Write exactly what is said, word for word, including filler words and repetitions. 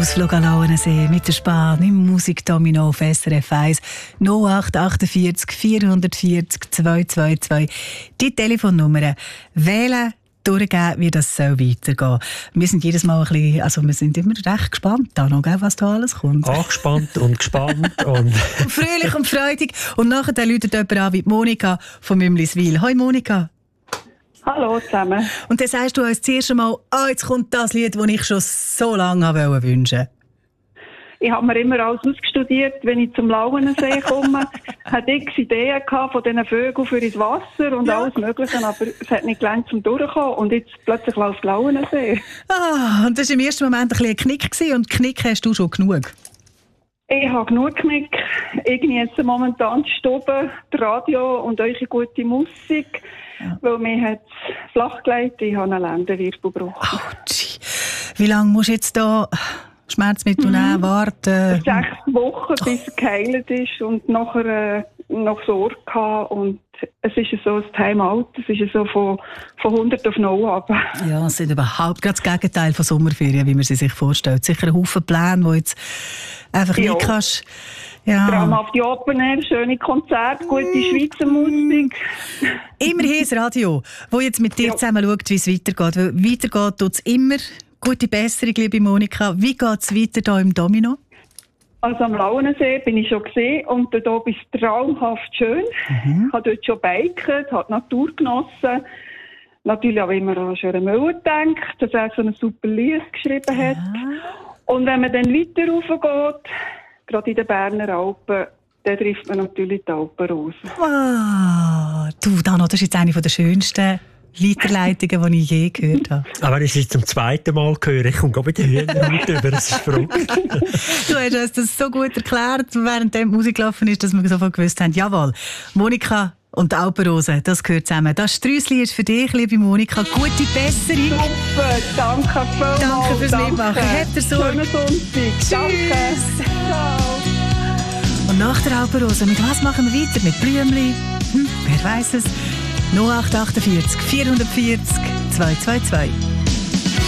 Ausflug an Lauenensee mit der Spahn im Musikdomino auf S R F eins null acht achtundvierzig vierhundertvierzig zweihundertzweiundzwanzig. Die Telefonnummer wählen, durchgeben, wie das soll weitergehen. Wir sind jedes Mal ein bisschen, also wir sind immer recht gespannt, da noch, was da alles kommt. Angespannt und gespannt. und Fröhlich und freudig. Und nachher läutet jemand an wie Monika von Mümliswil. Hoi Monika. Hallo zusammen. Und dann sagst du uns zuerst einmal, ah, jetzt kommt das Lied, das ich schon so lange wünschen wollte. Ich habe mir immer alles ausgestudiert, wenn ich zum Lauenensee komme. Ich hatte x Ideen von diesen Vögeln für ins Wasser und ja. alles Mögliche, aber es hat nicht gelangt zum Durchkommen. Und jetzt plötzlich läuft Lauenensee. Ah, und das war im ersten Moment ein bisschen ein Knick gewesen, und Knick hast du schon genug? Ich habe genug Knick. Ich genieße momentan die Stube, das Radio und eure gute Musik. Ja. Weil mir hat es flach gelegt, ich habe einen Lendenwirbel gebrochen. Autsch. Wie lange musst du jetzt da Schmerzmittel nehmen, mhm. warten? Sechs Wochen, bis es geheilt ist und nachher äh, noch Sorge gehabt. Und es ist so ein Timeout, es ist so von, von hundert auf null ab. Ja, es sind überhaupt gerade das Gegenteil von Sommerferien, wie man sie sich vorstellt. Sicher ein Haufen Pläne, die jetzt einfach ja. nicht kannst. Ja. Traumhafte Open Air, schöne Konzerte, gute Schweizer Musik. Immerhin das Radio, das jetzt mit dir ja. zusammen schaut, wie es weitergeht. Weil weitergeht tut es immer. Gute Besserung, liebe Monika. Wie geht es weiter hier im Domino? Also am Lauenensee bin ich schon gesehen und dort oben ist es traumhaft schön. Mhm. Ich habe dort schon biken, habe die Natur genossen. Natürlich auch immer an Schöre Müller gedacht, dass er so ein super Lied geschrieben hat. Ja. Und wenn man dann weiter raufgeht, gerade in den Berner Alpen, dann trifft man natürlich die Alpenrose. Wow. Du, Dano, das ist jetzt eine der schönsten Liederleitungen, die ich je gehört habe. Aber es ist zum zweiten Mal gehört. Ich komme gerade mit den Hühnern über, das ist verrückt. Du hast uns das so gut erklärt, während die Musik gelaufen ist, dass wir sofort gewusst haben, jawohl, Monika und die Alpenrose, das gehört zusammen. Das Sträussli ist für dich, liebe Monika. Gute Besserung. Super, danke vielmals. Danke fürs danke. Mitmachen. Habt ihr so. Schönen Sonntag. Danke. Ciao. Und nach der Alpenrose, mit was machen wir weiter? Mit Blümli? Hm, wer weiß es? null acht achtundvierzig vierhundertvierzig zweihundertzweiundzwanzig.